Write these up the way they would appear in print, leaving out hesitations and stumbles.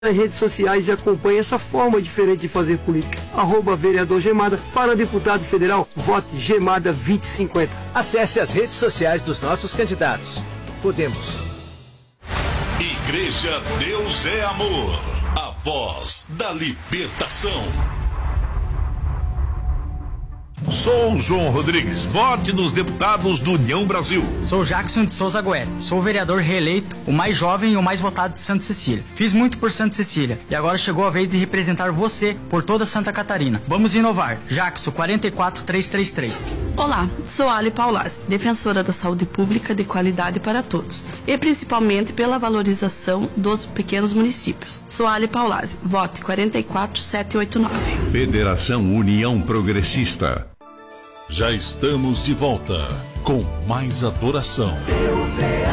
nas redes sociais e acompanhe essa forma diferente de fazer política. @vereador Gemada. Para deputado federal, vote Gemada 2050. Acesse as redes sociais dos nossos candidatos. Podemos. Igreja Deus é Amor. A voz da libertação. Sou João Rodrigues, vote nos deputados do União Brasil. Sou Jackson de Souza Guerra, sou o vereador reeleito, o mais jovem e o mais votado de Santa Cecília. Fiz muito por Santa Cecília e agora chegou a vez de representar você por toda Santa Catarina. Vamos inovar. Jackson 44333. Olá, sou Ali Paulazzi, defensora da saúde pública de qualidade para todos e principalmente pela valorização dos pequenos municípios. Sou Ali Paulazzi, vote 44789. Federação União Progressista. Já estamos de volta com mais adoração. Deus é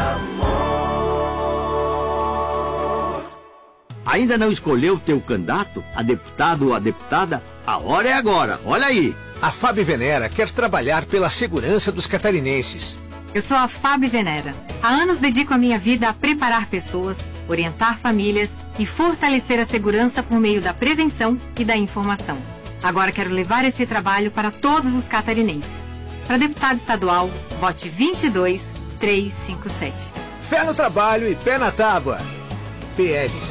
amor. Ainda não escolheu o teu candidato, a deputado ou a deputada? A hora é agora, olha aí. A Fábio Venera quer trabalhar pela segurança dos catarinenses. Eu sou a Fábio Venera. Há anos dedico a minha vida a preparar pessoas, orientar famílias e fortalecer a segurança por meio da prevenção e da informação. Agora quero levar esse trabalho para todos os catarinenses. Para deputado estadual, vote 22357. Fé no trabalho e pé na tábua. PL.